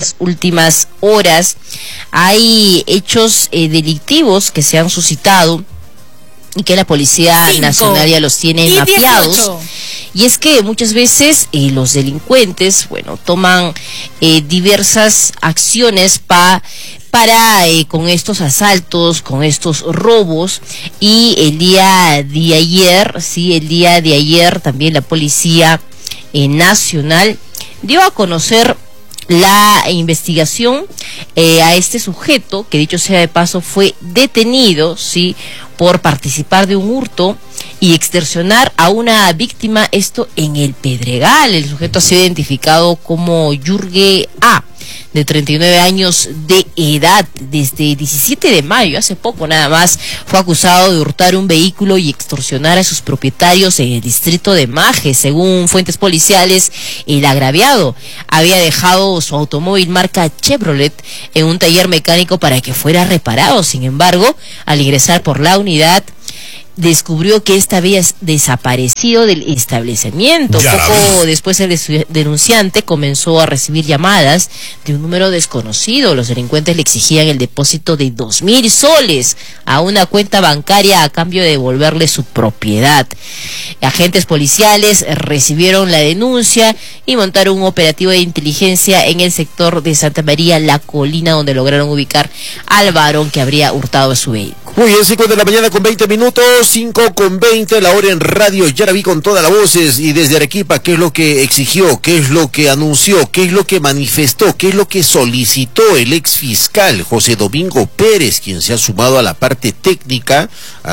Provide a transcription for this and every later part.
las últimas horas hay hechos delictivos que se han suscitado y que la Policía Nacional ya los tiene mapeados. Y es que muchas veces los delincuentes, toman diversas acciones para con estos asaltos, con estos robos. Y el día de ayer también la Policía Nacional dio a conocer la investigación a este sujeto, que dicho sea de paso fue detenido, por participar de un hurto y extorsionar a una víctima, esto en el Pedregal. El sujeto ha sido identificado como Yurge A, de 39 años de edad. Desde 17 de mayo, hace poco nada más, fue acusado de hurtar un vehículo y extorsionar a sus propietarios en el distrito de Maje. Según fuentes policiales, el agraviado había dejado su automóvil marca Chevrolet en un taller mecánico para que fuera reparado. Sin embargo, al ingresar por la unidad, descubrió que esta había desaparecido del establecimiento. Poco después el denunciante comenzó a recibir llamadas de un número desconocido. Los delincuentes le exigían el depósito de 2,000 soles a una cuenta bancaria a cambio de devolverle su propiedad. Agentes policiales recibieron la denuncia y montaron un operativo de inteligencia en el sector de Santa María La Colina, donde lograron ubicar al varón que habría hurtado su vehículo. Muy bien, 5 de la mañana con 20 minutos, 5:20, la hora en Radio Yaraví con todas las voces. Y desde Arequipa, ¿qué es lo que exigió? ¿Qué es lo que anunció? ¿Qué es lo que manifestó? ¿Qué es lo que solicitó el ex fiscal José Domingo Pérez, quien se ha sumado a la parte técnica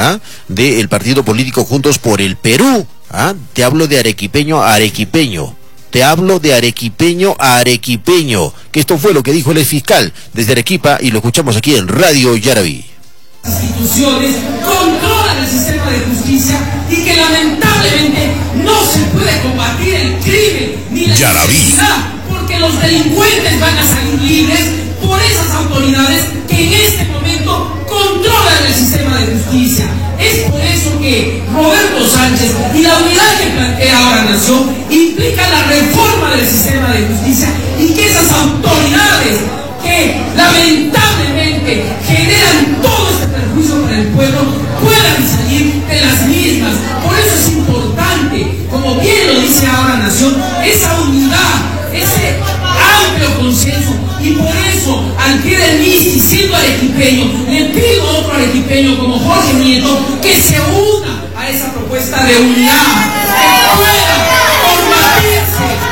del partido político Juntos por el Perú? Te hablo de arequipeño a arequipeño. Te hablo de arequipeño a arequipeño. Que esto fue lo que dijo el ex fiscal desde Arequipa y lo escuchamos aquí en Radio Yaraví. Instituciones controlan el sistema de justicia y que lamentablemente no se puede combatir el crimen ni la inseguridad, porque los delincuentes van a salir libres por esas autoridades que en este momento controlan el sistema de justicia. Es por eso que Roberto Sánchez y la unidad que plantea ahora Nación implica la reforma del sistema de justicia y que esas autoridades que lamentablemente generan todo este perjuicio para el pueblo puedan salir de las mismas. Por eso es importante, como bien lo dice ahora Nación, esa unidad, ese amplio consenso. Y por eso, al pie del MISI, siendo arequipeño, le pido a otro arequipeño como Jorge Nieto que se una a esa propuesta de unidad, que pueda combatirse.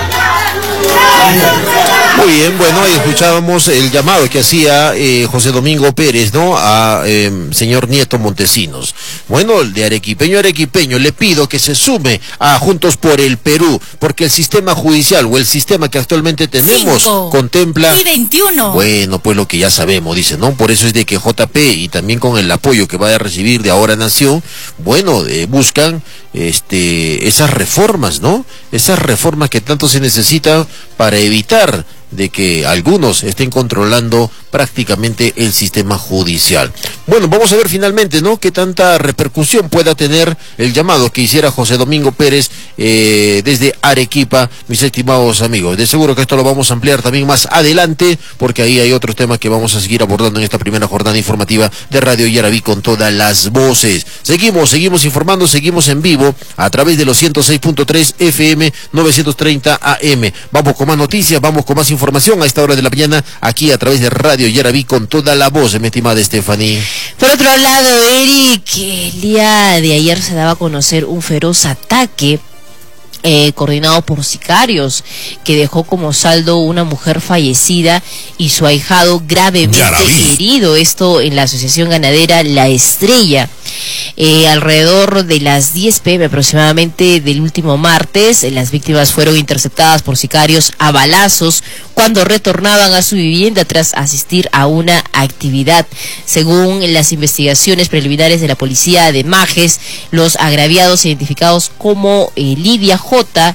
Muy bien, ahí escuchábamos el llamado que hacía José Domingo Pérez, a señor Nieto Montesinos. De arequipeño a arequipeño, le pido que se sume a Juntos por el Perú, porque el sistema judicial o el sistema que actualmente tenemos contempla... Y 21. Pues lo que ya sabemos, dice, Por eso es de que JP y también con el apoyo que va a recibir de ahora Nación, buscan esas reformas, Esas reformas que tanto se necesitan para evitar de que algunos estén controlando prácticamente el sistema judicial. Vamos a ver finalmente, qué tanta repercusión pueda tener el llamado que hiciera José Domingo Pérez desde Arequipa, mis estimados amigos. De seguro que esto lo vamos a ampliar también más adelante, porque ahí hay otros temas que vamos a seguir abordando en esta primera jornada informativa de Radio Yaraví con todas las voces. Seguimos informando, seguimos en vivo a través de los 106.3 FM, 930 AM. Vamos con más noticias, vamos con más información a esta hora de la mañana, aquí a través de Radio Yaraví con toda la voz, mi estimada Stephanie. Por otro lado, Eric, el día de ayer se daba a conocer un feroz ataque coordinado por sicarios que dejó como saldo una mujer fallecida y su ahijado gravemente herido. Esto en la asociación ganadera La Estrella. Alrededor de las 10 p.m. aproximadamente del último martes, las víctimas fueron interceptadas por sicarios a balazos cuando retornaban a su vivienda tras asistir a una actividad. Según las investigaciones preliminares de la policía de Majes, los agraviados identificados como Lidia J.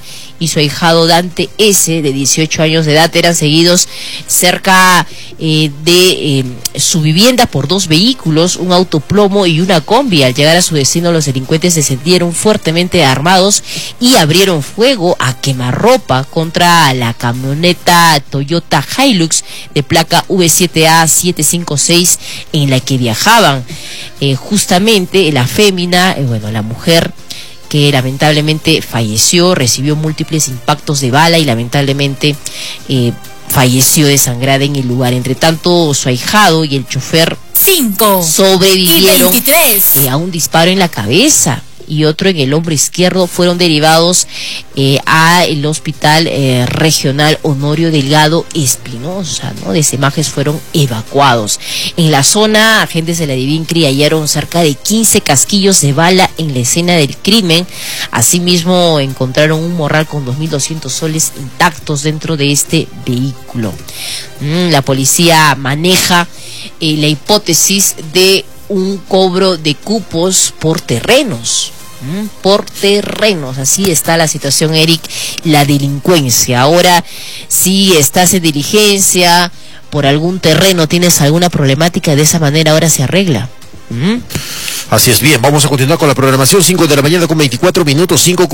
y su ahijado Dante S., de 18 años de edad, eran seguidos cerca de su vivienda por 2 vehículos, un autoplomo y una combi. Al llegar a su destino, los delincuentes se sintieron fuertemente armados y abrieron fuego a quemarropa contra la camioneta Toyota Hilux de placa V7A756 en la que viajaban. Justamente la fémina, la mujer que lamentablemente falleció, recibió múltiples impactos de bala y lamentablemente falleció desangrada en el lugar. Entre tanto, su ahijado y el chofer sobrevivieron a un disparo en la cabeza y otro en el hombro izquierdo. Fueron derivados al hospital regional Honorio Delgado Espinosa, ¿no? De Semajes fueron evacuados. En la zona, agentes de la DIVINCRI hallaron cerca de 15 casquillos de bala en la escena del crimen. Asimismo, encontraron un morral con 2.200 soles intactos dentro de este vehículo. La policía maneja la hipótesis de un cobro de cupos por terrenos. Así está la situación, Eric, la delincuencia. Ahora, si estás en diligencia por algún terreno, tienes alguna problemática, de esa manera ahora se arregla. Así es. Bien, vamos a continuar con la programación. 5 de la mañana con 24 minutos, 5